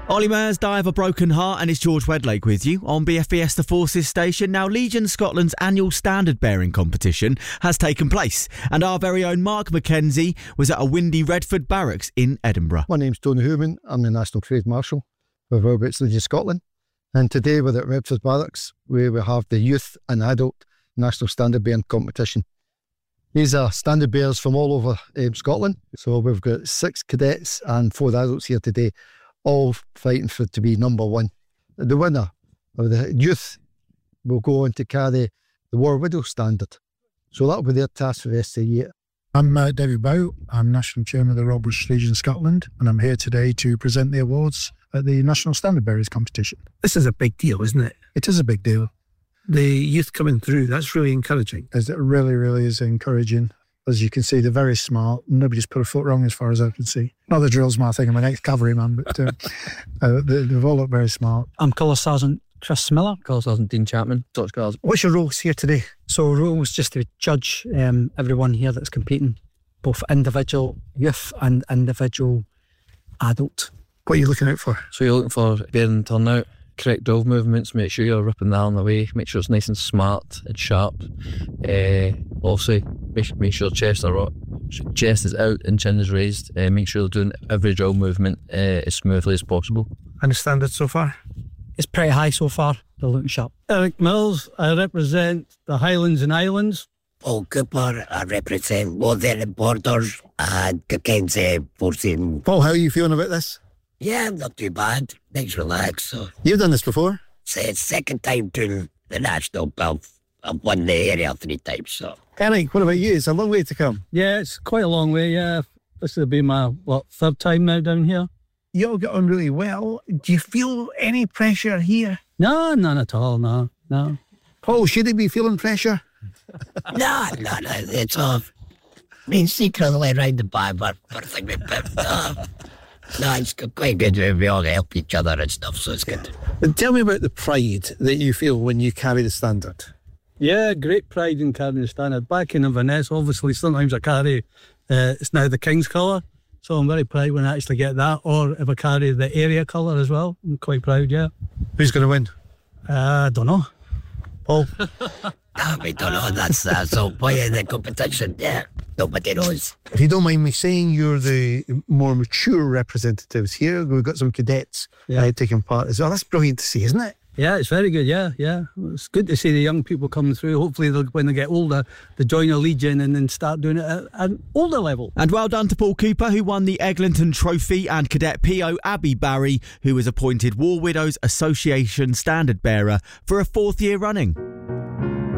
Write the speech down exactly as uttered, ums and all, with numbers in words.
Ollie Murs, Die of a Broken Heart, and it's George Wedlake with you on B F B S The Forces station. Now, Legion Scotland's annual standard bearing competition has taken place, and our very own Mark McKenzie was at a windy Redford Barracks in Edinburgh. My name's Tony Hooman. I'm the National Trade Marshal for Royal British Legion Scotland, and today we're at Redford Barracks where we have the youth and adult national standard bearing competition. These are standard bearers from all over um, Scotland, so we've got six cadets and four adults here today, all fighting for to be number one. The winner of the youth will go on to carry the War Widow standard. So that'll be their task for the rest of the year. I'm uh, David Bow. I'm National Chairman of the Royal British Legion Scotland, and I'm here today to present the awards at the National Standard Bearers competition. This is a big deal, isn't it? It is a big deal. The youth coming through, that's really encouraging. It really, really is encouraging. As you can see, they're very smart. Nobody's put a foot wrong as far as I can see. Not the drill smart thing, I'm an ex-cavalryman, but uh, uh, they, they've all looked very smart. I'm Colour Sergeant Chris Miller. Colour Sergeant Dean Chapman. Dutch Guards. What's your roles here today? So role was just to judge um, everyone here that's competing, both individual youth and individual adult. What are you looking out for? So you're looking for bearing turnout, correct drill movements, make sure you're ripping the arm away, make sure it's nice and smart and sharp. Uh, also, make, make sure chest, are, chest is out and chin is raised. Uh, make sure you're doing every drill movement uh, as smoothly as possible. And the standard so far? It's pretty high so far. They're looking sharp. Eric Mills, I represent the Highlands and Islands. Paul Cooper, I represent Northern Borders and Cockenzie Forcing. Paul, how are you feeling about this? Yeah, not too bad. Nice relax. So. You've done this before? It's the second time to the national belt. I've won the area three times. So. Eric, what about you? It's a long way to come. Yeah, it's quite a long way, yeah. This will be my, what, third time now down here. You all get on really well. Do you feel any pressure here? No, none at all, no, no. Paul, should he be feeling pressure? no, no, no, it's off. I mean, secretly around the bar, but thing with no. no, it's quite good. We all help each other and stuff, so it's good. And tell me about the pride that you feel when you carry the standard. Yeah, great pride in carrying the standard. Back in Inverness, obviously, sometimes I carry, uh, it's now the King's colour, so I'm very proud when I actually get that, or if I carry the area colour as well, I'm quite proud, yeah. Who's going to win? Uh, I don't know. Paul? no, we don't know. That's uh, so point in the competition, yeah. Nobody knows. If you don't mind me saying, you're the more mature representatives here. We've got some cadets yeah. uh, taking part as well. That's brilliant to see, isn't it? Yeah, it's very good, yeah, yeah. It's good to see the young people coming through. Hopefully, they'll, when they get older, they join a Legion and then start doing it at an older level. And well done to Paul Cooper, who won the Eglinton Trophy, and Cadet P O Abby Barry, who was appointed War Widows Association Standard Bearer for a fourth year running.